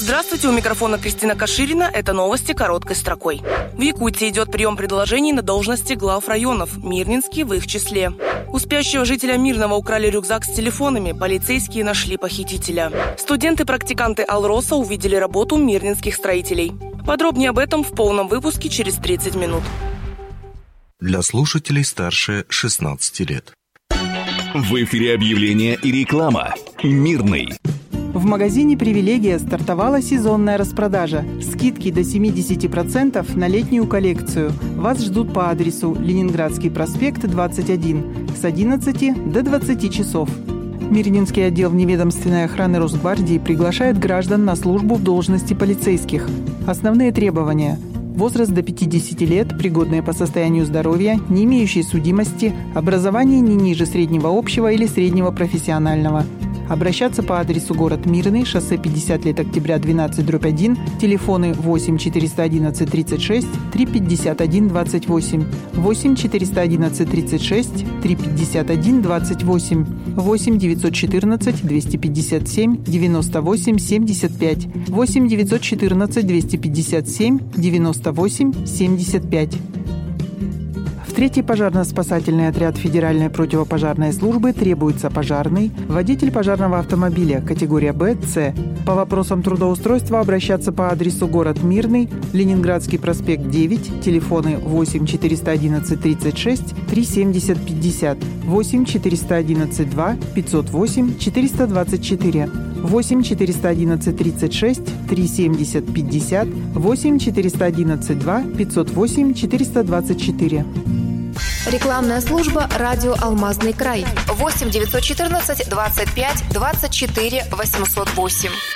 Здравствуйте, у микрофона Кристина Каширина. Это новости короткой строкой. В Якутии идет прием предложений на должности глав районов, Мирнинский в их числе. У спящего жителя Мирного украли рюкзак с телефонами, полицейские нашли похитителя. Студенты-практиканты Алроса увидели работу мирнинских строителей. Подробнее об этом в полном выпуске через 30 минут. Для слушателей старше 16 лет. В эфире объявления и реклама. Мирный. В магазине «Привилегия» стартовала сезонная распродажа. Скидки до 70% на летнюю коллекцию. Вас ждут по адресу Ленинградский проспект, 21, с 11 до 20 часов. Мирнинский отдел вневедомственной охраны Росгвардии приглашает граждан на службу в должности полицейских. Основные требования: возраст до 50 лет, пригодные по состоянию здоровья, не имеющие судимости, образование не ниже среднего общего или среднего профессионального. Обращаться по адресу город Мирный, шоссе 50 лет октября, 12/1, телефоны 8 411 36 351 28, 8 411 36 351 28, 8 914 257 98 75, 8 914 257 98 75. Третий пожарно-спасательный отряд Федеральной противопожарной службы требуется пожарный, водитель пожарного автомобиля категория Б, С. По вопросам трудоустройства обращаться по адресу город Мирный, Ленинградский проспект 9, телефоны 8 411 36 370 50, 8 411 2 508 424, 8 411 36 370 50, 8 411 2 508 424. Рекламная служба «Радио Алмазный край». 8 914 25 24 808.